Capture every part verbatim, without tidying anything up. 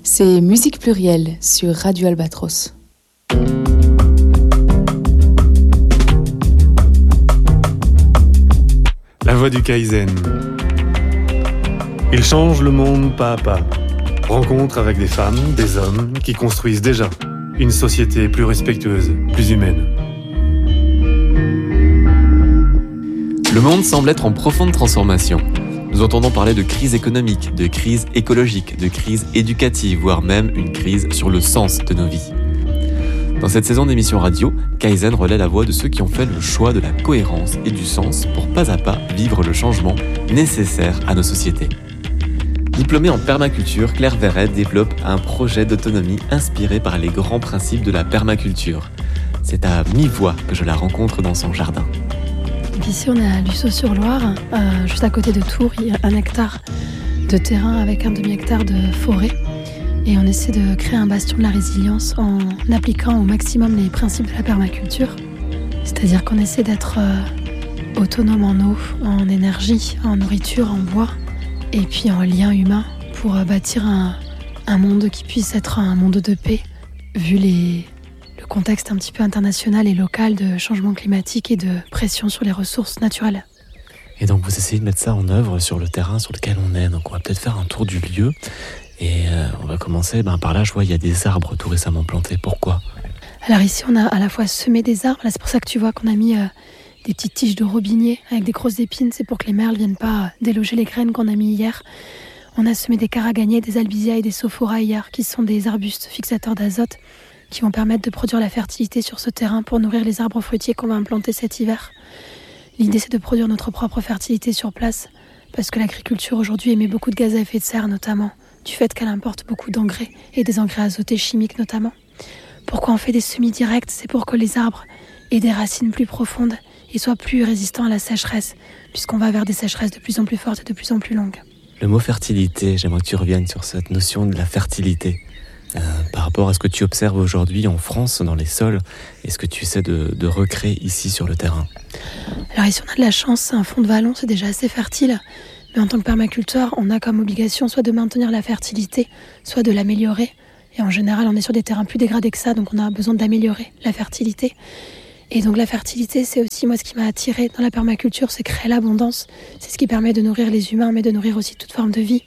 C'est Musique Plurielle sur Radio Albatros. La voix du Kaizen. Il change le monde pas à pas. Rencontre avec des femmes, des hommes qui construisent déjà une société plus respectueuse, plus humaine. Le monde semble être en profonde transformation. Nous entendons parler de crise économique, de crise écologique, de crise éducative, voire même une crise sur le sens de nos vies. Dans cette saison d'émission radio, Kaizen relaie la voix de ceux qui ont fait le choix de la cohérence et du sens pour pas à pas vivre le changement nécessaire à nos sociétés. Diplômée en permaculture, Claire Verret développe un projet d'autonomie inspiré par les grands principes de la permaculture. C'est à mi-voix que je la rencontre dans son jardin. Donc ici on est à Lussau-sur-Loire, euh, juste à côté de Tours, il y a un hectare de terrain avec un demi-hectare de forêt. Et on essaie de créer un bastion de la résilience en appliquant au maximum les principes de la permaculture. C'est-à-dire qu'on essaie d'être euh, autonome en eau, en énergie, en nourriture, en bois, et puis en lien humain pour euh, bâtir un, un monde qui puisse être un monde de paix, vu les, le contexte un petit peu international et local de changement climatique et de pression sur les ressources naturelles. Et donc vous essayez de mettre ça en œuvre sur le terrain sur lequel on est. Donc on va peut-être faire un tour du lieu. Et euh, on va commencer ben, par là, je vois il y a des arbres tout récemment plantés. Pourquoi ? Alors ici on a à la fois semé des arbres, là c'est pour ça que tu vois qu'on a mis euh, des petites tiges de robinier avec des grosses épines, c'est pour que les merles ne viennent pas déloger les graines qu'on a mis hier. On a semé des caragagnées, des albizia et des sophora hier, qui sont des arbustes fixateurs d'azote qui vont permettre de produire la fertilité sur ce terrain pour nourrir les arbres fruitiers qu'on va implanter cet hiver. L'idée c'est de produire notre propre fertilité sur place, parce que l'agriculture aujourd'hui émet beaucoup de gaz à effet de serre notamment, du fait qu'elle importe beaucoup d'engrais et des engrais azotés chimiques notamment. Pourquoi on fait des semis directs ? C'est pour que les arbres aient des racines plus profondes et soient plus résistants à la sécheresse, puisqu'on va vers des sécheresses de plus en plus fortes et de plus en plus longues. Le mot fertilité, j'aimerais que tu reviennes sur cette notion de la fertilité. Euh, par rapport à ce que tu observes aujourd'hui en France, dans les sols, et ce que tu essaies de, de recréer ici sur le terrain. Alors ici on a de la chance, c'est un fond de vallon, c'est déjà assez fertile. Mais en tant que permaculteur, on a comme obligation soit de maintenir la fertilité, soit de l'améliorer. Et en général, on est sur des terrains plus dégradés que ça, donc on a besoin d'améliorer la fertilité. Et donc la fertilité, c'est aussi moi ce qui m'a attirée dans la permaculture, c'est créer l'abondance. C'est ce qui permet de nourrir les humains, mais de nourrir aussi toute forme de vie.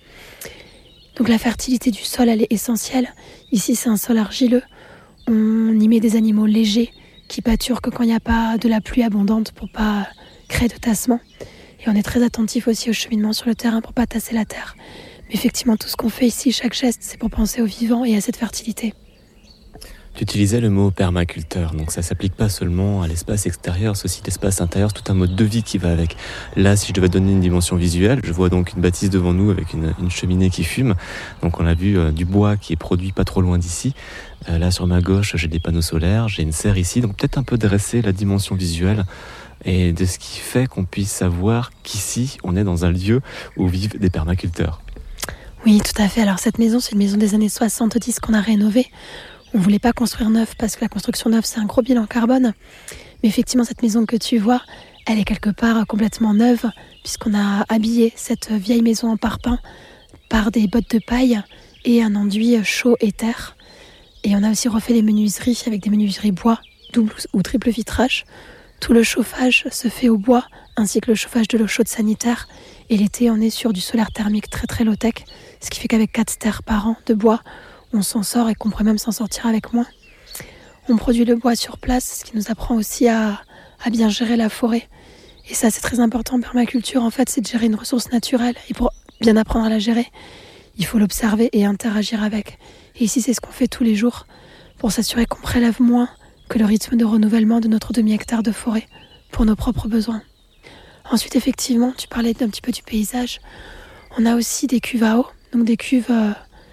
Donc la fertilité du sol, elle est essentielle. Ici, c'est un sol argileux. On y met des animaux légers qui pâturent que quand il n'y a pas de la pluie abondante pour pas créer de tassement. Et on est très attentif aussi au cheminement sur le terrain pour pas tasser la terre. Mais effectivement, tout ce qu'on fait ici, chaque geste, c'est pour penser aux vivants et à cette fertilité. Tu utilisais le mot permaculteur, donc ça s'applique pas seulement à l'espace extérieur, c'est aussi l'espace intérieur, c'est tout un mode de vie qui va avec. Là, si je devais donner une dimension visuelle, je vois donc une bâtisse devant nous avec une, une cheminée qui fume. Donc on a vu euh, du bois qui est produit pas trop loin d'ici. Euh, là, sur ma gauche, j'ai des panneaux solaires, j'ai une serre ici, donc peut-être un peu dresser la dimension visuelle et de ce qui fait qu'on puisse savoir qu'ici, on est dans un lieu où vivent des permaculteurs. Oui, tout à fait. Alors cette maison, c'est une maison des années soixante-dix qu'on a rénovée. On ne voulait pas construire neuf parce que la construction neuve, c'est un gros bilan carbone. Mais effectivement, cette maison que tu vois, elle est quelque part complètement neuve puisqu'on a habillé cette vieille maison en parpaing par des bottes de paille et un enduit chaud et terre. Et on a aussi refait les menuiseries avec des menuiseries bois, double ou triple vitrage. Tout le chauffage se fait au bois, ainsi que le chauffage de l'eau chaude sanitaire. Et l'été, on est sur du solaire thermique très très low-tech, ce qui fait qu'avec quatre stères par an de bois, on s'en sort et qu'on pourrait même s'en sortir avec moins. On produit le bois sur place, ce qui nous apprend aussi à, à bien gérer la forêt. Et ça, c'est très important en permaculture, en fait, c'est de gérer une ressource naturelle. Et pour bien apprendre à la gérer, il faut l'observer et interagir avec. Et ici, c'est ce qu'on fait tous les jours pour s'assurer qu'on prélève moins que le rythme de renouvellement de notre demi-hectare de forêt pour nos propres besoins. Ensuite, effectivement, tu parlais d'un petit peu du paysage. On a aussi des cuves à eau, donc des cuves euh,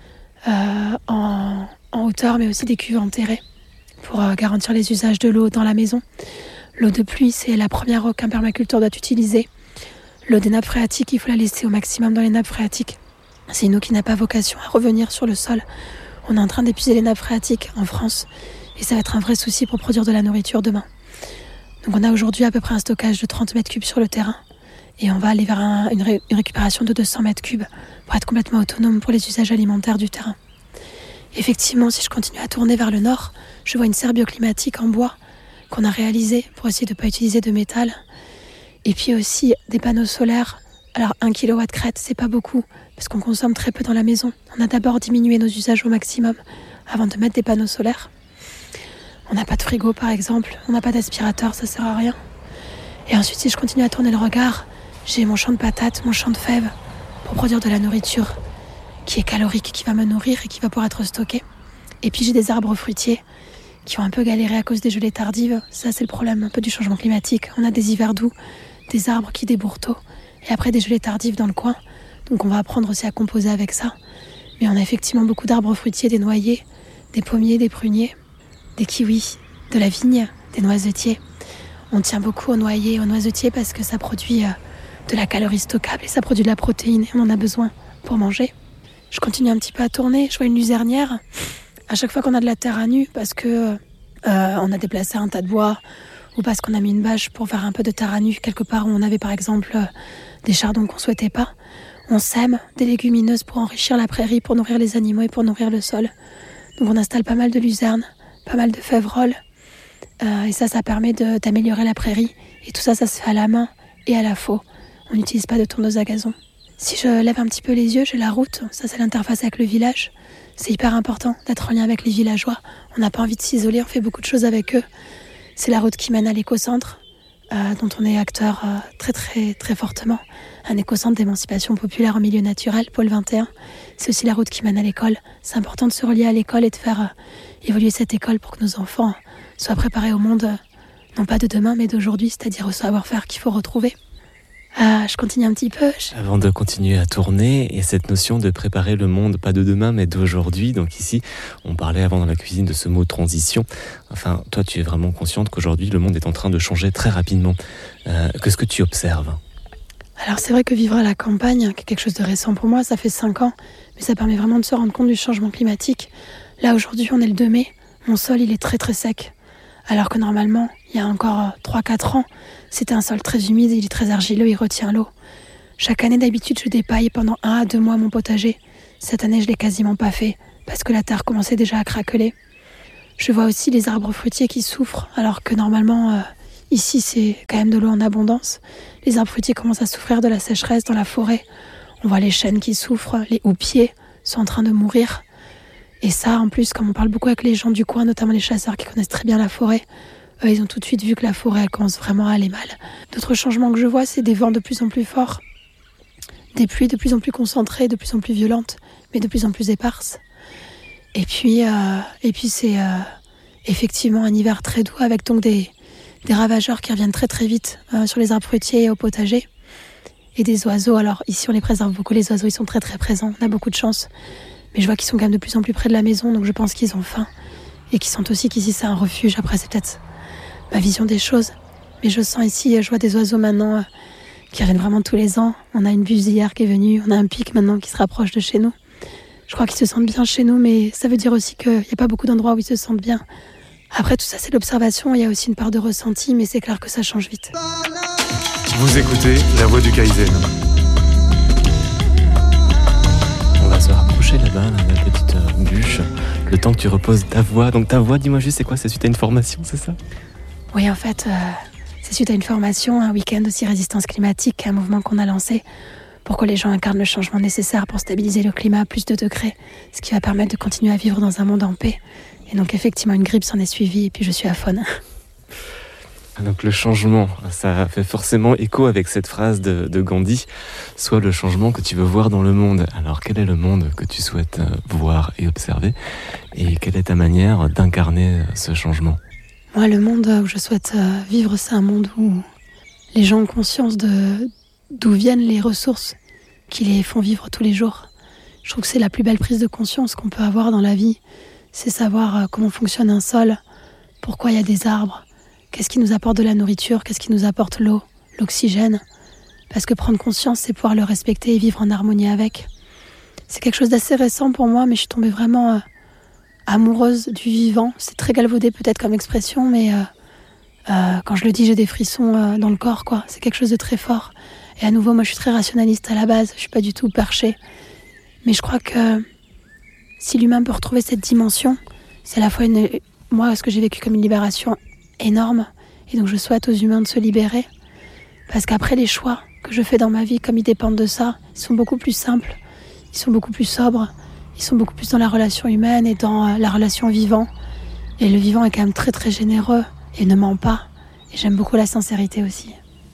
euh, en, en hauteur, mais aussi des cuves enterrées pour euh, garantir les usages de l'eau dans la maison. L'eau de pluie, c'est la première eau qu'un permaculteur doit utiliser. L'eau des nappes phréatiques, il faut la laisser au maximum dans les nappes phréatiques. C'est une eau qui n'a pas vocation à revenir sur le sol. On est en train d'épuiser les nappes phréatiques en France et ça va être un vrai souci pour produire de la nourriture demain. Donc on a aujourd'hui à peu près un stockage de trente mètres cubes sur le terrain et on va aller vers un, une, ré, une récupération de deux cents mètres cubes pour être complètement autonome pour les usages alimentaires du terrain. Effectivement, si je continue à tourner vers le nord, je vois une serre bioclimatique en bois qu'on a réalisée pour essayer de ne pas utiliser de métal. Et puis aussi des panneaux solaires. Alors un kilowatt crête, c'est pas beaucoup, parce qu'on consomme très peu dans la maison. On a d'abord diminué nos usages au maximum avant de mettre des panneaux solaires. On n'a pas de frigo par exemple, on n'a pas d'aspirateur, ça sert à rien. Et ensuite, si je continue à tourner le regard, j'ai mon champ de patates, mon champ de fèves pour produire de la nourriture qui est calorique, qui va me nourrir et qui va pouvoir être stocké. Et puis j'ai des arbres fruitiers qui ont un peu galéré à cause des gelées tardives. Ça, c'est le problème un peu du changement climatique. On a des hivers doux, des arbres qui débourrent tôt, et après des gelées tardives dans le coin. Donc on va apprendre aussi à composer avec ça. Mais on a effectivement beaucoup d'arbres fruitiers, des noyers, des pommiers, des pruniers, des kiwis, de la vigne, des noisetiers. On tient beaucoup aux noyers et aux noisetiers parce que ça produit de la calorie stockable et ça produit de la protéine et on en a besoin pour manger. Je continue un petit peu à tourner, je vois une luzernière. À chaque fois qu'on a de la terre à nu, parce que euh, on a déplacé un tas de bois ou parce qu'on a mis une bâche pour faire un peu de terre à nu quelque part où on avait par exemple euh, des chardons qu'on souhaitait pas, on sème des légumineuses pour enrichir la prairie, pour nourrir les animaux et pour nourrir le sol. Donc on installe pas mal de luzernes, pas mal de févroles. Euh, et ça, ça permet de, d'améliorer la prairie. Et tout ça, ça se fait à la main et à la faux. On n'utilise pas de tondeuse à gazon. Si je lève un petit peu les yeux, j'ai la route. Ça, c'est l'interface avec le village. C'est hyper important d'être en lien avec les villageois. On n'a pas envie de s'isoler, on fait beaucoup de choses avec eux. C'est la route qui mène à l'écocentre, euh, dont on est acteur euh, très très très fortement. Un écocentre d'émancipation populaire en milieu naturel, pôle vingt et un. C'est aussi la route qui mène à l'école. C'est important de se relier à l'école et de faire euh, évoluer cette école pour que nos enfants soient préparés au monde, euh, non pas de demain, mais d'aujourd'hui, c'est-à-dire au savoir-faire qu'il faut retrouver. Euh, je continue un petit peu. Je... Avant de continuer à tourner, et cette notion de préparer le monde, pas de demain, mais d'aujourd'hui. Donc ici, on parlait avant dans la cuisine de ce mot transition. Enfin, toi, tu es vraiment consciente qu'aujourd'hui, le monde est en train de changer très rapidement. Euh, qu'est-ce que tu observes ? Alors c'est vrai que vivre à la campagne, qui est quelque chose de récent pour moi, ça fait cinq ans, mais ça permet vraiment de se rendre compte du changement climatique. Là, aujourd'hui, on est le deux mai, mon sol, il est très très sec. Alors que normalement, il y a encore trois à quatre ans, c'était un sol très humide, il est très argileux, il retient l'eau. Chaque année, d'habitude, je dépaille pendant un à deux mois mon potager. Cette année, je l'ai quasiment pas fait, parce que la terre commençait déjà à craqueler. Je vois aussi les arbres fruitiers qui souffrent, alors que normalement, euh, ici, c'est quand même de l'eau en abondance. Les arbres fruitiers commencent à souffrir de la sécheresse dans la forêt. On voit les chênes qui souffrent, les houppiers sont en train de mourir. Et ça, en plus, comme on parle beaucoup avec les gens du coin, notamment les chasseurs qui connaissent très bien la forêt, eux, ils ont tout de suite vu que la forêt elle commence vraiment à aller mal. D'autres changements que je vois, c'est des vents de plus en plus forts, des pluies de plus en plus concentrées, de plus en plus violentes, mais de plus en plus éparses. Et puis, euh, et puis c'est euh, effectivement un hiver très doux avec donc des, des ravageurs qui reviennent très très vite euh, sur les arbres fruitiers et au potager. Et des oiseaux, alors ici on les préserve beaucoup, les oiseaux ils sont très très présents, on a beaucoup de chance. Mais je vois qu'ils sont quand même de plus en plus près de la maison, donc je pense qu'ils ont faim. Et qu'ils sentent aussi qu'ici c'est un refuge. Après, c'est peut-être ma vision des choses. Mais je sens ici, je vois des oiseaux maintenant euh, qui reviennent vraiment tous les ans. On a une busière qui est venue, on a un pic maintenant qui se rapproche de chez nous. Je crois qu'ils se sentent bien chez nous, mais ça veut dire aussi qu'il n'y a pas beaucoup d'endroits où ils se sentent bien. Après, tout ça, c'est l'observation. Il y a aussi une part de ressenti, mais c'est clair que ça change vite. Vous écoutez La Voix du Kaizen. On va se rapprocher là-bas, là, la petite euh, bûche. Le temps que tu reposes ta voix. Donc ta voix, dis-moi juste, c'est quoi ? C'est suite à une formation, c'est ça ? Oui, en fait, euh, c'est suite à une formation, un week-end aussi résistance climatique, un mouvement qu'on a lancé pour que les gens incarnent le changement nécessaire pour stabiliser le climat à plus de degrés, ce qui va permettre de continuer à vivre dans un monde en paix. Et donc effectivement, une grippe s'en est suivie et puis je suis à faune. Donc le changement, ça fait forcément écho avec cette phrase de, de Gandhi, soit le changement que tu veux voir dans le monde. Alors quel est le monde que tu souhaites voir et observer ? Et quelle est ta manière d'incarner ce changement ? Moi, le monde où je souhaite vivre, c'est un monde où les gens ont conscience de d'où viennent les ressources qui les font vivre tous les jours. Je trouve que c'est la plus belle prise de conscience qu'on peut avoir dans la vie. C'est savoir comment fonctionne un sol, pourquoi il y a des arbres, qu'est-ce qui nous apporte de la nourriture, qu'est-ce qui nous apporte l'eau, l'oxygène. Parce que prendre conscience, c'est pouvoir le respecter et vivre en harmonie avec. C'est quelque chose d'assez récent pour moi, mais je suis tombée vraiment euh, amoureuse du vivant. C'est très galvaudé peut-être comme expression, mais euh, euh, quand je le dis, j'ai des frissons euh, dans le corps, quoi. C'est quelque chose de très fort. Et à nouveau, moi, je suis très rationaliste à la base. Je suis pas du tout perchée. Mais je crois que si l'humain peut retrouver cette dimension, c'est à la fois une, moi ce que j'ai vécu comme une libération énorme, et donc je souhaite aux humains de se libérer, parce qu'après les choix que je fais dans ma vie, comme ils dépendent de ça, ils sont beaucoup plus simples, ils sont beaucoup plus sobres, ils sont beaucoup plus dans la relation humaine et dans la relation au vivant. Et le vivant est quand même très très généreux et ne ment pas. Et j'aime beaucoup la sincérité aussi.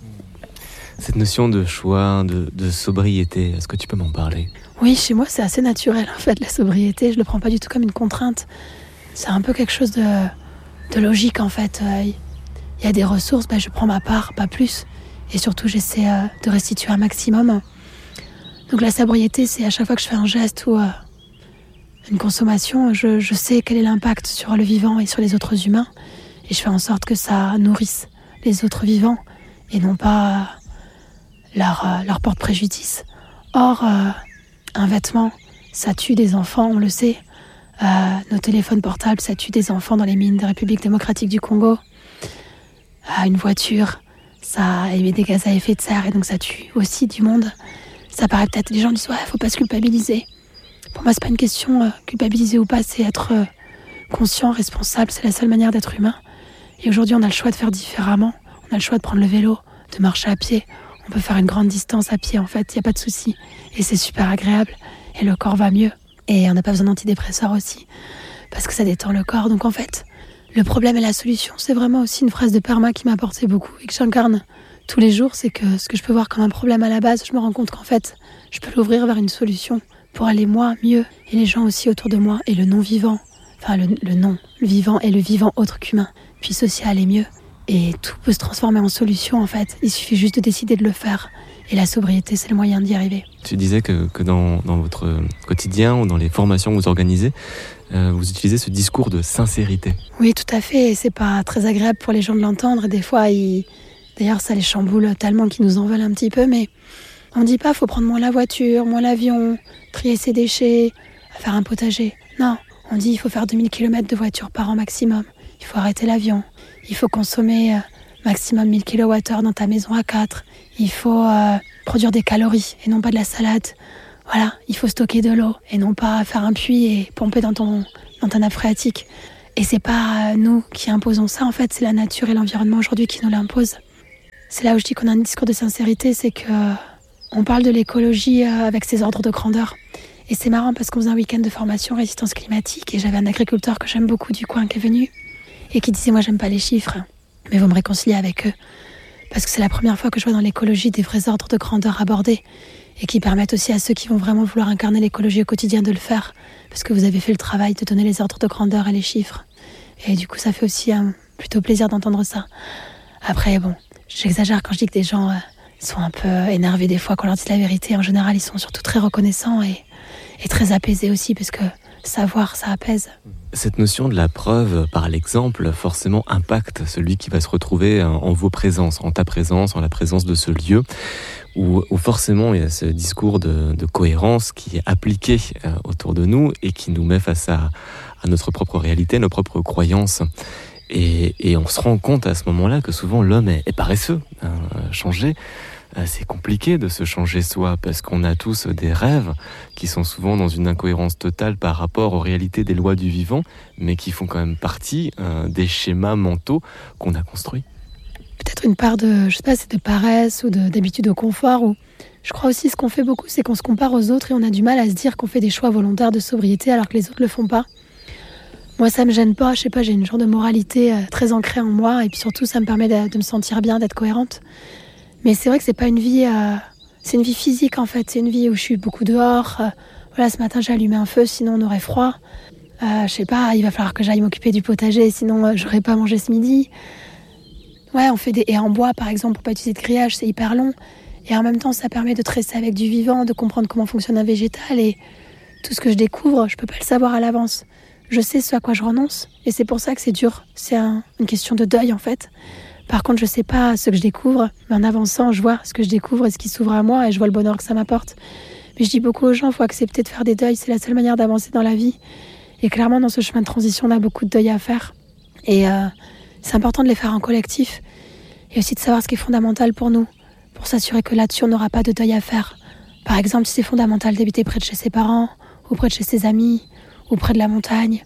Cette notion de choix, de, de sobriété, est-ce que tu peux m'en parler ? Oui, chez moi c'est assez naturel en fait, la sobriété. Je le prends pas du tout comme une contrainte. C'est un peu quelque chose de, de logique en fait. Il y a des ressources, ben, je prends ma part, pas plus. Et surtout j'essaie euh, de restituer un maximum. Donc la sobriété, c'est à chaque fois que je fais un geste ou... Euh, une consommation, je, je sais quel est l'impact sur le vivant et sur les autres humains, et je fais en sorte que ça nourrisse les autres vivants et non pas leur, euh, leur porte préjudice. Or, euh, un vêtement, ça tue des enfants, on le sait. Euh, nos téléphones portables, ça tue des enfants dans les mines de République démocratique du Congo. Euh, une voiture, ça émet des gaz à effet de serre et donc ça tue aussi du monde. Ça paraît peut-être, les gens disent ouais, faut pas se culpabiliser. Pour moi, c'est pas une question euh, culpabiliser ou pas, c'est être euh, conscient, responsable, c'est la seule manière d'être humain. Et aujourd'hui, on a le choix de faire différemment. On a le choix de prendre le vélo, de marcher à pied. On peut faire une grande distance à pied, en fait, il n'y a pas de souci. Et c'est super agréable, et le corps va mieux. Et on n'a pas besoin d'antidépresseurs aussi, parce que ça détend le corps. Donc en fait, le problème et la solution, c'est vraiment aussi une phrase de Perma qui m'a apporté beaucoup et que j'incarne tous les jours. C'est que ce que je peux voir comme un problème à la base, je me rends compte qu'en fait, je peux l'ouvrir vers une solution pour aller moi mieux, et les gens aussi autour de moi, et le non-vivant, enfin le, le non, le vivant et le vivant autre qu'humain, puissent aussi aller mieux. Et tout peut se transformer en solution en fait, il suffit juste de décider de le faire. Et la sobriété, c'est le moyen d'y arriver. Tu disais que, que dans, dans votre quotidien ou dans les formations que vous organisez, euh, vous utilisez ce discours de sincérité. Oui, tout à fait, et c'est pas très agréable pour les gens de l'entendre, et des fois, ils... d'ailleurs ça les chamboule tellement qu'ils nous en veulent un petit peu, mais on dit pas faut prendre moins la voiture, moins l'avion, trier ses déchets, faire un potager. Non, on dit il faut faire deux mille kilomètres de voiture par an maximum. Il faut arrêter l'avion. Il faut consommer euh, maximum mille kilowattheures dans ta maison à quatre. Il faut euh, produire des calories et non pas de la salade. Voilà, il faut stocker de l'eau et non pas faire un puits et pomper dans, ton, dans ta nappe phréatique. Et c'est pas euh, nous qui imposons ça, en fait, c'est la nature et l'environnement aujourd'hui qui nous l'imposent. C'est là où je dis qu'on a un discours de sincérité, c'est que euh, on parle de l'écologie euh, avec ses ordres de grandeur. Et c'est marrant parce qu'on faisait un week-end de formation résistance climatique et j'avais un agriculteur que j'aime beaucoup du coin qui est venu et qui disait « Moi, j'aime pas les chiffres, mais vous me réconciliez avec eux. » Parce que c'est la première fois que je vois dans l'écologie des vrais ordres de grandeur abordés et qui permettent aussi à ceux qui vont vraiment vouloir incarner l'écologie au quotidien de le faire parce que vous avez fait le travail de donner les ordres de grandeur et les chiffres. Et du coup, ça fait aussi un plutôt plaisir d'entendre ça. Après, bon, j'exagère quand je dis que des gens... Euh, sont un peu énervés des fois quand on leur dit la vérité. En général, ils sont surtout très reconnaissants et, et très apaisés aussi, parce que savoir, ça apaise. Cette notion de la preuve par l'exemple, forcément, impacte celui qui va se retrouver en vos présences, en ta présence, en la présence de ce lieu, où, où forcément il y a ce discours de, de cohérence qui est appliqué euh, autour de nous et qui nous met face à, à notre propre réalité, nos propres croyances. Et, et on se rend compte à ce moment-là que souvent l'homme est, est paresseux. Hein, changer, c'est compliqué de se changer soi parce qu'on a tous des rêves qui sont souvent dans une incohérence totale par rapport aux réalités des lois du vivant, mais qui font quand même partie euh, des schémas mentaux qu'on a construits. Peut-être une part de, je sais pas, c'est de paresse ou de, d'habitude au confort. Ou je crois aussi ce qu'on fait beaucoup, c'est qu'on se compare aux autres et on a du mal à se dire qu'on fait des choix volontaires de sobriété alors que les autres le font pas. Moi, ça me gêne pas, je sais pas, j'ai une genre de moralité euh, très ancrée en moi et puis surtout, ça me permet de, de me sentir bien, d'être cohérente. Mais c'est vrai que c'est pas une vie, euh, c'est une vie physique en fait, c'est une vie où je suis beaucoup dehors. Euh, voilà, ce matin, j'ai allumé un feu, sinon on aurait froid. Euh, je sais pas, il va falloir que j'aille m'occuper du potager, sinon euh, j'aurais pas mangé ce midi. Ouais, on fait des haies en bois par exemple pour pas utiliser de grillage, c'est hyper long. Et en même temps, ça permet de tresser avec du vivant, de comprendre comment fonctionne un végétal et tout ce que je découvre, je peux pas le savoir à l'avance. Je sais ce à quoi je renonce et c'est pour ça que c'est dur. C'est un, une question de deuil en fait. Par contre, je sais pas ce que je découvre, mais en avançant, je vois ce que je découvre et ce qui s'ouvre à moi et je vois le bonheur que ça m'apporte. Mais je dis beaucoup aux gens, il faut accepter de faire des deuils, c'est la seule manière d'avancer dans la vie. Et clairement, dans ce chemin de transition, on a beaucoup de deuils à faire. Et euh, c'est important de les faire en collectif et aussi de savoir ce qui est fondamental pour nous, pour s'assurer que là-dessus, on n'aura pas de deuil à faire. Par exemple, si c'est fondamental d'habiter près de chez ses parents ou près de chez ses amis, ou près de la montagne,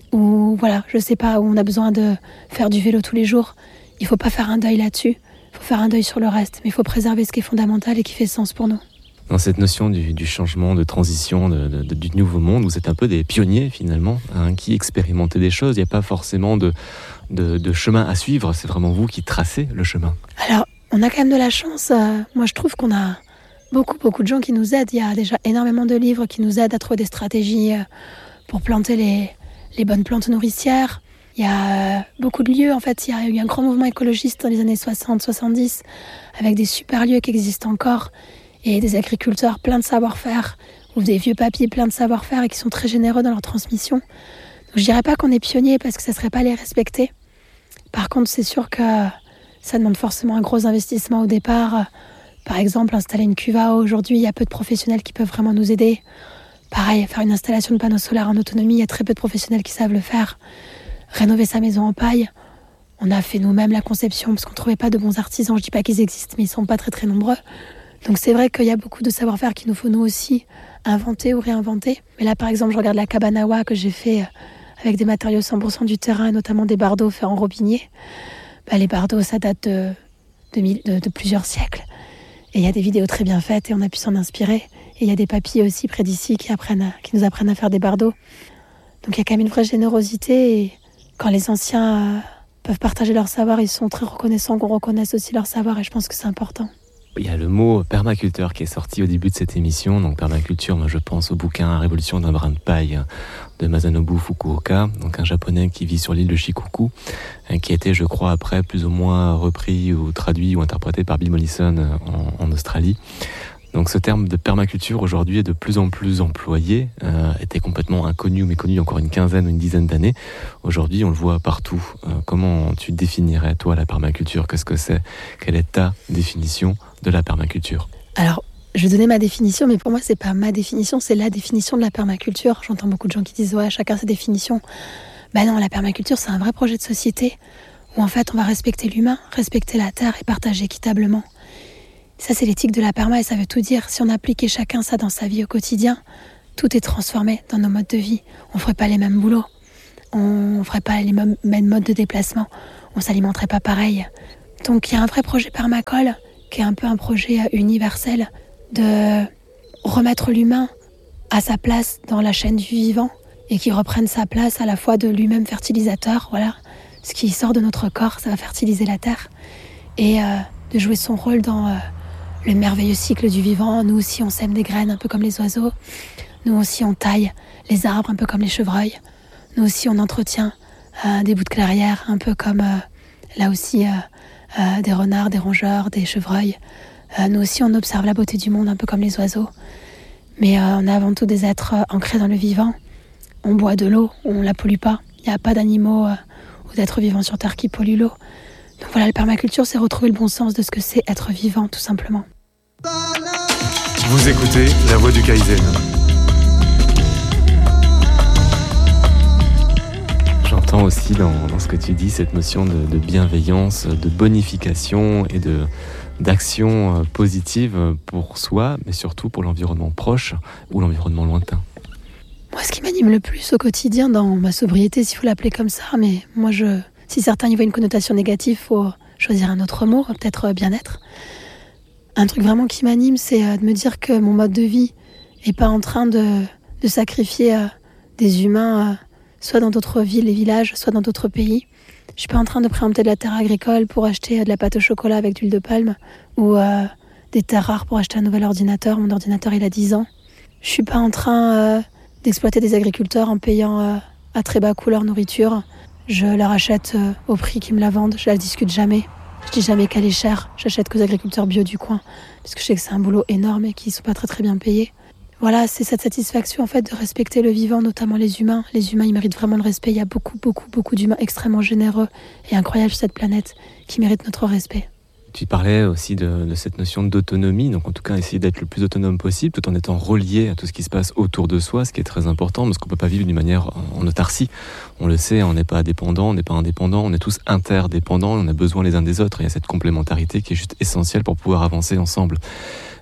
ou voilà, je sais pas, où on a besoin de faire du vélo tous les jours. Il faut pas faire un deuil là-dessus, il faut faire un deuil sur le reste, mais il faut préserver ce qui est fondamental et qui fait sens pour nous. Dans cette notion du, du changement, de transition, de, de, de, du nouveau monde, vous êtes un peu des pionniers finalement, hein, qui expérimentez des choses. Il n'y a pas forcément de, de, de chemin à suivre, c'est vraiment vous qui tracez le chemin. Alors, on a quand même de la chance. Euh, moi, je trouve qu'on a beaucoup, beaucoup de gens qui nous aident. Il y a déjà énormément de livres qui nous aident à trouver des stratégies euh, pour planter les, les bonnes plantes nourricières. Il y a euh, beaucoup de lieux, en fait. Il y a eu un grand mouvement écologiste dans les années soixante soixante-dix, avec des super lieux qui existent encore. Et des agriculteurs pleins de savoir-faire, ou des vieux papiers pleins de savoir-faire et qui sont très généreux dans leur transmission. Donc, je dirais pas qu'on est pionnier parce que ça serait pas les respecter. Par contre, c'est sûr que ça demande forcément un gros investissement au départ. Par exemple, installer une cuve à eau, aujourd'hui, il y a peu de professionnels qui peuvent vraiment nous aider. Pareil, faire une installation de panneaux solaires en autonomie, il y a très peu de professionnels qui savent le faire. Rénover sa maison en paille, on a fait nous-mêmes la conception parce qu'on ne trouvait pas de bons artisans. Je dis pas qu'ils existent, mais ils sont pas très très nombreux. Donc c'est vrai qu'il y a beaucoup de savoir-faire qu'il nous faut nous aussi inventer ou réinventer. Mais là, par exemple, je regarde la cabane à oie que j'ai fait avec des matériaux cent pour cent du terrain, et notamment des bardeaux faits en robinier. Bah, les bardeaux, ça date de, de, de, de plusieurs siècles. Et il y a des vidéos très bien faites et on a pu s'en inspirer. Et il y a des papys aussi près d'ici qui, apprennent, qui nous apprennent à faire des bardeaux. Donc il y a quand même une vraie générosité. Et quand les anciens euh, peuvent partager leur savoir, ils sont très reconnaissants qu'on reconnaisse aussi leur savoir. Et je pense que c'est important. Il y a le mot permaculteur qui est sorti au début de cette émission. Donc permaculture, moi je pense au bouquin Révolution d'un brin de paille de Masanobu Fukuoka, donc un japonais qui vit sur l'île de Shikoku, qui a été, je crois, après plus ou moins repris ou traduit ou interprété par Bill Mollison en, en Australie. Donc ce terme de permaculture aujourd'hui est de plus en plus employé, euh, était complètement inconnu ou méconnu il y a encore une quinzaine ou une dizaine d'années. Aujourd'hui, on le voit partout. Euh, comment tu définirais, toi, la permaculture ? Qu'est-ce que c'est ? Quelle est ta définition de la permaculture ? Alors, je vais donner ma définition, mais pour moi, c'est pas ma définition, c'est la définition de la permaculture. J'entends beaucoup de gens qui disent « ouais, chacun sa définition ». Ben non, la permaculture, c'est un vrai projet de société où en fait, on va respecter l'humain, respecter la terre et partager équitablement. Ça, c'est l'éthique de la perma et ça veut tout dire. Si on appliquait chacun ça dans sa vie au quotidien, tout est transformé dans nos modes de vie. On ne ferait pas les mêmes boulots, on ne ferait pas les mêmes modes de déplacement, on ne s'alimenterait pas pareil. Donc, il y a un vrai projet permacole qui est un peu un projet universel de remettre l'humain à sa place dans la chaîne du vivant et qui reprenne sa place à la fois de lui-même fertilisateur, voilà. Ce qui sort de notre corps, ça va fertiliser la terre. Et euh, de jouer son rôle dans... Euh, le merveilleux cycle du vivant. Nous aussi, on sème des graines, un peu comme les oiseaux. Nous aussi, on taille les arbres, un peu comme les chevreuils. Nous aussi, on entretient euh, des bouts de clairière, un peu comme, euh, là aussi, euh, euh, des renards, des rongeurs, des chevreuils. Euh, nous aussi, on observe la beauté du monde, un peu comme les oiseaux. Mais euh, on est avant tout des êtres euh, ancrés dans le vivant. On boit de l'eau, on ne la pollue pas. Il n'y a pas d'animaux euh, ou d'êtres vivants sur Terre qui polluent l'eau. Donc voilà, la permaculture, c'est retrouver le bon sens de ce que c'est être vivant, tout simplement. Vous écoutez La Voix du Kaizen. J'entends aussi dans, dans ce que tu dis cette notion de, de bienveillance, de bonification et de, d'action positive pour soi, mais surtout pour l'environnement proche ou l'environnement lointain. Moi, ce qui m'anime le plus au quotidien dans ma sobriété, s'il faut l'appeler comme ça, mais moi, je, si certains y voient une connotation négative, il faut choisir un autre mot, peut-être bien-être. Un truc vraiment qui m'anime, c'est de me dire que mon mode de vie n'est pas en train de, de sacrifier des humains, soit dans d'autres villes et villages, soit dans d'autres pays. Je ne suis pas en train de préempter de la terre agricole pour acheter de la pâte au chocolat avec d'huile de palme ou euh, des terres rares pour acheter un nouvel ordinateur. Mon ordinateur, il a dix ans. Je ne suis pas en train euh, d'exploiter des agriculteurs en payant euh, à très bas coût leur nourriture. Je leur achète euh, au prix qu'ils me la vendent. Je ne la discute jamais. Je dis jamais qu'elle est chère, j'achète qu'aux agriculteurs bio du coin, parce que je sais que c'est un boulot énorme et qu'ils ne sont pas très très bien payés. Voilà, c'est cette satisfaction en fait de respecter le vivant, notamment les humains. Les humains, ils méritent vraiment le respect. Il y a beaucoup, beaucoup, beaucoup d'humains extrêmement généreux et incroyables sur cette planète qui méritent notre respect. Tu parlais aussi de, de cette notion d'autonomie, donc en tout cas essayer d'être le plus autonome possible tout en étant relié à tout ce qui se passe autour de soi, ce qui est très important parce qu'on ne peut pas vivre d'une manière en autarcie. On le sait, on n'est pas dépendant, on n'est pas indépendant, on est tous interdépendants, on a besoin les uns des autres. Il y a cette complémentarité qui est juste essentielle pour pouvoir avancer ensemble.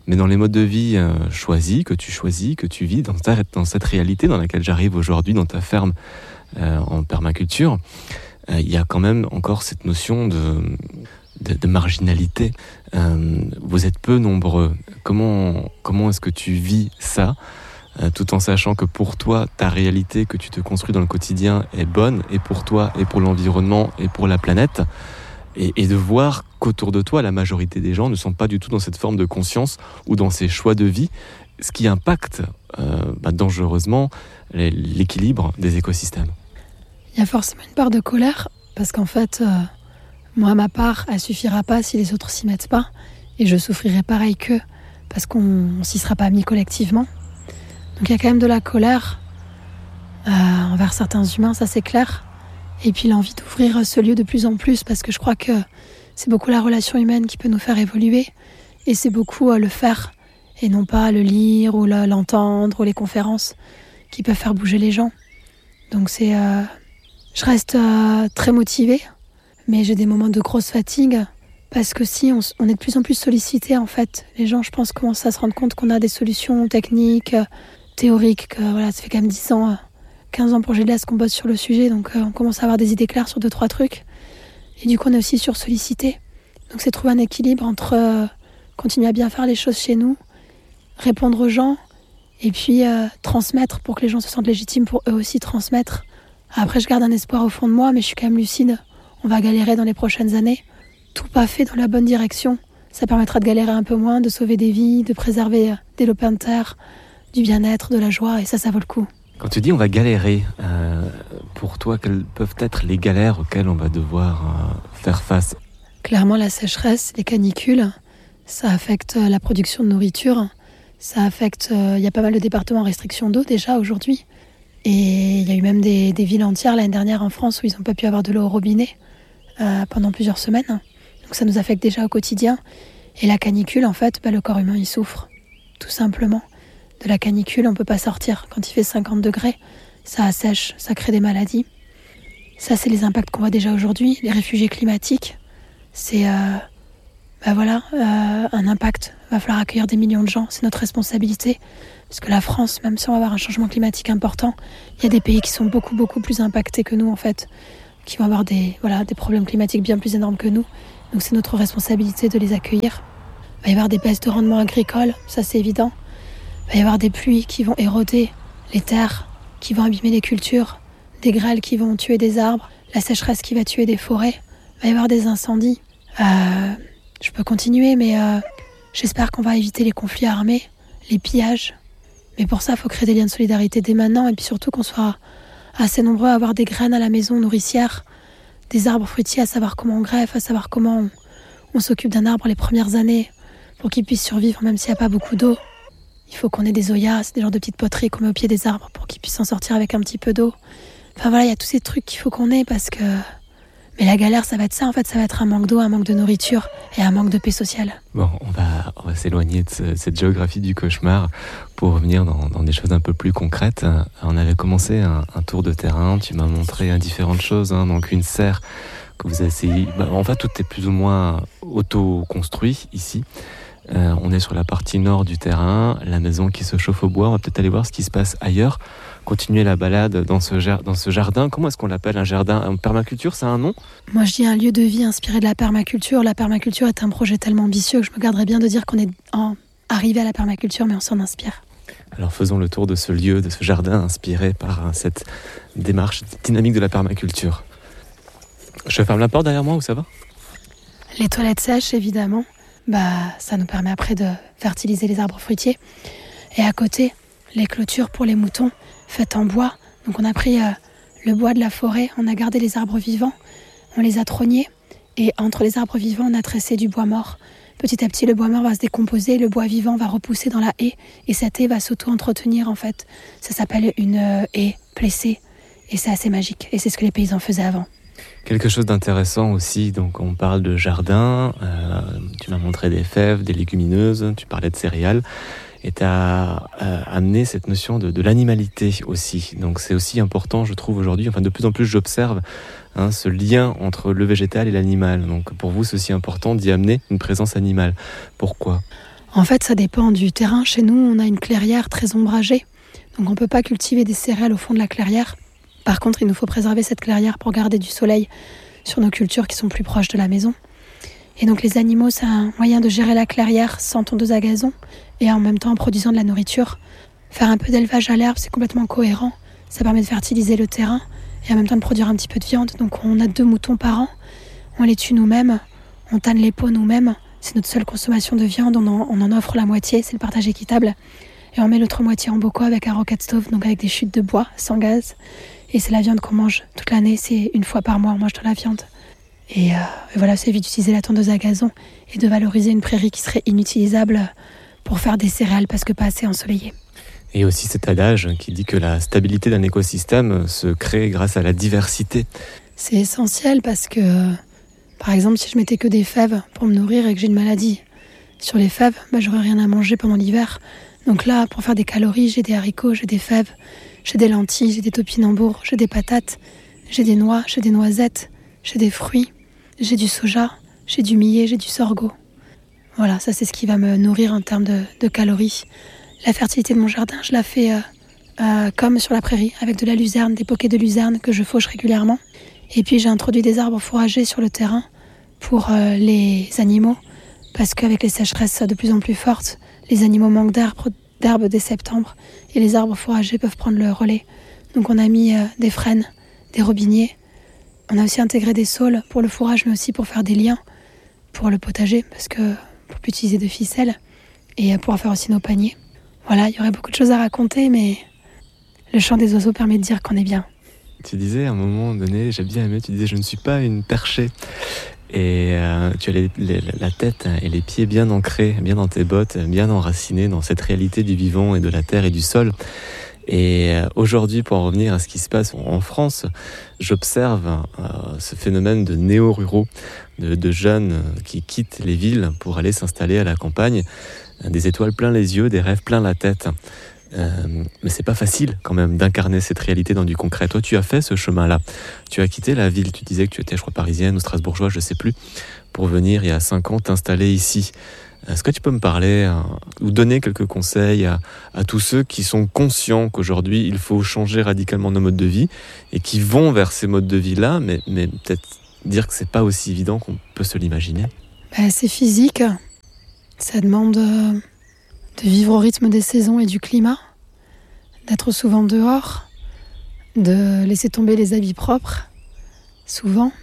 Mais dans les modes de vie euh, choisis, que tu choisis, que tu vis, dans, ta, dans cette réalité dans laquelle j'arrive aujourd'hui, dans ta ferme euh, en permaculture, il euh, y a quand même encore cette notion de, de, de marginalité. Euh, vous êtes peu nombreux. Comment, comment est-ce que tu vis ça, euh, tout en sachant que pour toi, ta réalité que tu te construis dans le quotidien est bonne, et pour toi, et pour l'environnement, et pour la planète, et, et de voir qu'autour de toi, la majorité des gens ne sont pas du tout dans cette forme de conscience ou dans ces choix de vie, ce qui impacte euh, bah, dangereusement l'équilibre des écosystèmes. Il y a forcément une part de colère, parce qu'en fait, euh, moi, ma part, elle suffira pas si les autres s'y mettent pas, et je souffrirai pareil qu'eux, parce qu'on ne s'y sera pas mis collectivement. Donc il y a quand même de la colère euh, envers certains humains, ça c'est clair. Et puis l'envie d'ouvrir ce lieu de plus en plus, parce que je crois que c'est beaucoup la relation humaine qui peut nous faire évoluer, et c'est beaucoup euh, le faire, et non pas le lire, ou le, l'entendre, ou les conférences, qui peuvent faire bouger les gens. Donc c'est... Euh, je reste euh, très motivée, mais j'ai des moments de grosse fatigue, parce que si on, on est de plus en plus sollicité, en fait, les gens, je pense, commencent à se rendre compte qu'on a des solutions techniques, euh, théoriques, que voilà, ça fait quand même dix ans, euh, quinze ans pour G D S qu'on bosse sur le sujet, donc euh, on commence à avoir des idées claires sur deux, trois trucs, et du coup on est aussi sursollicité. Donc c'est trouver un équilibre entre euh, continuer à bien faire les choses chez nous, répondre aux gens, et puis euh, transmettre pour que les gens se sentent légitimes pour eux aussi transmettre. Après, je garde un espoir au fond de moi, mais je suis quand même lucide. On va galérer dans les prochaines années. Tout pas fait dans la bonne direction. Ça permettra de galérer un peu moins, de sauver des vies, de préserver des lopins de terre, du bien-être, de la joie, et ça, ça vaut le coup. Quand tu dis on va galérer, euh, pour toi, quelles peuvent être les galères auxquelles on va devoir euh, faire face ? Clairement, la sécheresse, les canicules, ça affecte la production de nourriture. Ça affecte... Il euh, y a pas mal de départements en restriction d'eau déjà aujourd'hui. Et il y a eu même des, des villes entières l'année dernière en France où ils n'ont pas pu avoir de l'eau au robinet euh, pendant plusieurs semaines. Donc ça nous affecte déjà au quotidien. Et la canicule, en fait, bah, le corps humain, il souffre. Tout simplement. De la canicule, on ne peut pas sortir. Quand il fait cinquante degrés, ça assèche, ça crée des maladies. Ça, c'est les impacts qu'on voit déjà aujourd'hui. Les réfugiés climatiques, c'est euh, bah voilà, euh, un impact. Il va falloir accueillir des millions de gens. C'est notre responsabilité. Parce que la France, même si on va avoir un changement climatique important, il y a des pays qui sont beaucoup, beaucoup plus impactés que nous, en fait, qui vont avoir des, voilà, des problèmes climatiques bien plus énormes que nous. Donc c'est notre responsabilité de les accueillir. Il va y avoir des baisses de rendement agricole, ça c'est évident. Il va y avoir des pluies qui vont éroder les terres, qui vont abîmer les cultures, des grêles qui vont tuer des arbres, la sécheresse qui va tuer des forêts. Il va y avoir des incendies. Euh, je peux continuer, mais euh, j'espère qu'on va éviter les conflits armés, les pillages. Mais pour ça, il faut créer des liens de solidarité dès maintenant, et puis surtout qu'on soit assez nombreux à avoir des graines à la maison nourricières, des arbres fruitiers, à savoir comment on greffe, à savoir comment on, on s'occupe d'un arbre les premières années pour qu'il puisse survivre même s'il n'y a pas beaucoup d'eau. Il faut qu'on ait des oyas, des genres de petites poteries qu'on met au pied des arbres pour qu'ils puissent s'en sortir avec un petit peu d'eau. Enfin voilà, il y a tous ces trucs qu'il faut qu'on ait parce que... Mais la galère, ça va être ça, en fait, ça va être un manque d'eau, un manque de nourriture et un manque de paix sociale. Bon, on va, on va s'éloigner de ce, cette géographie du cauchemar pour revenir dans, dans des choses un peu plus concrètes. On avait commencé un, un tour de terrain, tu m'as montré hein, différentes choses, hein, donc une serre que vous avez essayé... Bah, en fait, tout est plus ou moins auto-construit ici. Euh, on est sur la partie nord du terrain, la maison qui se chauffe au bois. On va peut-être aller voir ce qui se passe ailleurs. Continuer la balade dans ce, ger- dans ce jardin. Comment est-ce qu'on l'appelle un jardin ? Un permaculture, ça a un nom ? Moi, je dis un lieu de vie inspiré de la permaculture. La permaculture est un projet tellement ambitieux que je me garderais bien de dire qu'on est en... arrivé à la permaculture, mais on s'en inspire. Alors faisons le tour de ce lieu, de ce jardin inspiré par cette démarche dynamique de la permaculture. Je ferme la porte derrière moi ou ça va ? Les toilettes sèches, évidemment. Bah, ça nous permet après de fertiliser les arbres fruitiers. Et à côté, les clôtures pour les moutons faites en bois. Donc on a pris euh, le bois de la forêt, on a gardé les arbres vivants, on les a trognés et entre les arbres vivants, on a tressé du bois mort. Petit à petit, le bois mort va se décomposer, le bois vivant va repousser dans la haie et cette haie va s'auto-entretenir en fait. Ça s'appelle une euh, haie plessée et c'est assez magique et c'est ce que les paysans faisaient avant. Quelque chose d'intéressant aussi, donc on parle de jardin, euh, tu m'as montré des fèves, des légumineuses, tu parlais de céréales, et tu as euh, amené cette notion de, de l'animalité aussi. Donc c'est aussi important, je trouve aujourd'hui, enfin de plus en plus j'observe hein, ce lien entre le végétal et l'animal. Donc pour vous c'est aussi important d'y amener une présence animale. Pourquoi ? En fait, ça dépend du terrain. Chez nous, on a une clairière très ombragée. Donc on ne peut pas cultiver des céréales au fond de la clairière. Par contre, il nous faut préserver cette clairière pour garder du soleil sur nos cultures qui sont plus proches de la maison. Et donc les animaux, c'est un moyen de gérer la clairière sans tondeuse à gazon et en même temps en produisant de la nourriture. Faire un peu d'élevage à l'herbe, c'est complètement cohérent. Ça permet de fertiliser le terrain et en même temps de produire un petit peu de viande. Donc on a deux moutons par an, on les tue nous-mêmes, on tanne les peaux nous-mêmes. C'est notre seule consommation de viande, on en, on en offre la moitié, c'est le partage équitable. Et on met l'autre moitié en bocaux avec un rocket stove, donc avec des chutes de bois, sans gaz. Et c'est la viande qu'on mange toute l'année, c'est une fois par mois on mange de la viande. Et, euh, et voilà, ça évite d'utiliser la tondeuse à gazon et de valoriser une prairie qui serait inutilisable pour faire des céréales parce que pas assez ensoleillée. Et aussi cet adage qui dit que la stabilité d'un écosystème se crée grâce à la diversité. C'est essentiel parce que, par exemple, si je mettais que des fèves pour me nourrir et que j'ai une maladie sur les fèves, bah, j'aurais rien à manger pendant l'hiver. Donc là, pour faire des calories, j'ai des haricots, j'ai des fèves, j'ai des lentilles, j'ai des topinambours, j'ai des patates, j'ai des noix, j'ai des noisettes, j'ai des fruits, j'ai du soja, j'ai du millet, j'ai du sorgho. Voilà, ça c'est ce qui va me nourrir en termes de, de calories. La fertilité de mon jardin, je la fais euh, euh, comme sur la prairie, avec de la luzerne, des poquets de luzerne que je fauche régulièrement. Et puis j'ai introduit des arbres fourragers sur le terrain pour euh, les animaux, parce qu'avec les sécheresses de plus en plus fortes, les animaux manquent d'arbres, d'herbes dès septembre, et les arbres fourragers peuvent prendre le relais. Donc on a mis euh, des frênes, des robiniers. On a aussi intégré des saules pour le fourrage, mais aussi pour faire des liens pour le potager, parce que pour plus utiliser de ficelles, et pour faire aussi nos paniers. Voilà, il y aurait beaucoup de choses à raconter, mais le chant des oiseaux permet de dire qu'on est bien. Tu disais à un moment donné, j'ai bien aimé, tu disais je ne suis pas une perchée. Et euh, tu as les, les, la tête et les pieds bien ancrés, bien dans tes bottes, bien enracinés dans cette réalité du vivant et de la terre et du sol. Et aujourd'hui, pour en revenir à ce qui se passe en France, j'observe euh, ce phénomène de néo-ruraux, de, de jeunes qui quittent les villes pour aller s'installer à la campagne, des étoiles plein les yeux, des rêves plein la tête. Euh, mais c'est pas facile quand même d'incarner cette réalité dans du concret. Toi, tu as fait ce chemin-là. Tu as quitté la ville. Tu disais que tu étais, je crois, parisienne ou strasbourgeoise, je sais plus, pour venir il y a cinq ans t'installer ici. Est-ce que tu peux me parler euh, ou donner quelques conseils à, à tous ceux qui sont conscients qu'aujourd'hui il faut changer radicalement nos modes de vie et qui vont vers ces modes de vie-là, mais, mais peut-être dire que c'est pas aussi évident qu'on peut se l'imaginer? Bah, c'est physique. Ça demande euh, de vivre au rythme des saisons et du climat, d'être souvent dehors, de laisser tomber les habits propres, souvent.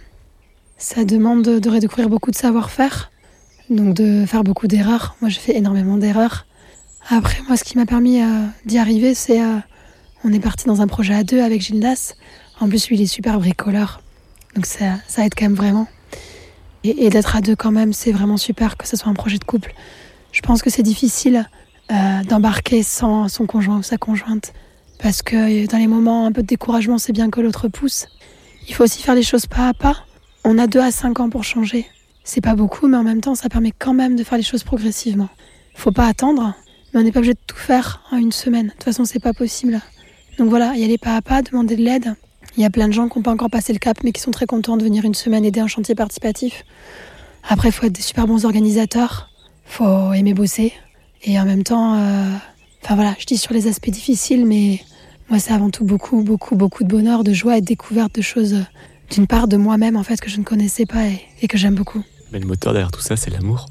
Ça demande de, de redécouvrir beaucoup de savoir-faire. Donc de faire beaucoup d'erreurs. Moi, j'ai fait énormément d'erreurs. Après, moi, ce qui m'a permis euh, d'y arriver, c'est... Euh, on est parti dans un projet à deux avec Gildas. En plus, lui, il est super bricoleur. Donc ça, ça aide quand même vraiment. Et, et d'être à deux quand même, c'est vraiment super que ce soit un projet de couple. Je pense que c'est difficile euh, d'embarquer sans son conjoint ou sa conjointe. Parce que dans les moments un peu de découragement, c'est bien que l'autre pousse. Il faut aussi faire les choses pas à pas. On a deux à cinq ans pour changer. C'est pas beaucoup, mais en même temps, ça permet quand même de faire les choses progressivement. Faut pas attendre, mais on n'est pas obligé de tout faire en une semaine. De toute façon, c'est pas possible. Donc voilà, y aller pas à pas, demander de l'aide. Il y a plein de gens qui n'ont pas encore passé le cap, mais qui sont très contents de venir une semaine aider un chantier participatif. Après, il faut être des super bons organisateurs. Faut aimer bosser. Et en même temps, euh... enfin voilà, je dis sur les aspects difficiles, mais moi, c'est avant tout beaucoup, beaucoup, beaucoup de bonheur, de joie et de découverte de choses, d'une part de moi-même, en fait, que je ne connaissais pas et, et que j'aime beaucoup. Mais le moteur derrière tout ça, c'est l'amour.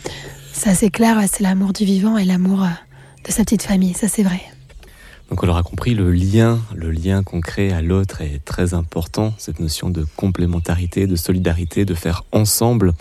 Ça, c'est clair, c'est l'amour du vivant et l'amour de sa petite famille, ça, c'est vrai. Donc on l'aura compris, le lien, le lien qu'on crée à l'autre est très important, cette notion de complémentarité, de solidarité, de faire ensemble.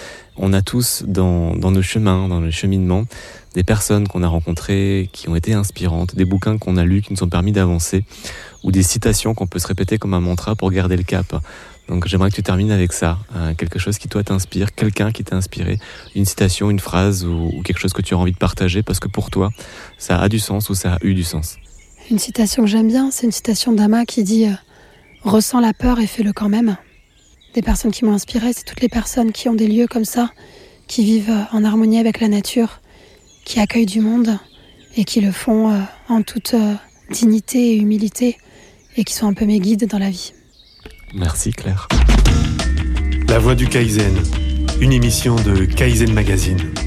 On a tous dans, dans nos chemins, dans nos cheminements, des personnes qu'on a rencontrées qui ont été inspirantes, des bouquins qu'on a lus qui nous ont permis d'avancer, ou des citations qu'on peut se répéter comme un mantra pour garder le cap. Donc j'aimerais que tu termines avec ça, hein, quelque chose qui toi t'inspire, quelqu'un qui t'a inspiré, une citation, une phrase ou, ou quelque chose que tu as envie de partager parce que pour toi, ça a du sens ou ça a eu du sens. Une citation que j'aime bien, c'est une citation d'Ama qui dit euh, « Ressens la peur et fais-le quand même ». Des personnes qui m'ont inspirée, c'est toutes les personnes qui ont des lieux comme ça, qui vivent en harmonie avec la nature, qui accueillent du monde et qui le font euh, en toute euh, dignité et humilité et qui sont un peu mes guides dans la vie. Merci Claire. La Voix du Kaizen, une émission de Kaizen Magazine.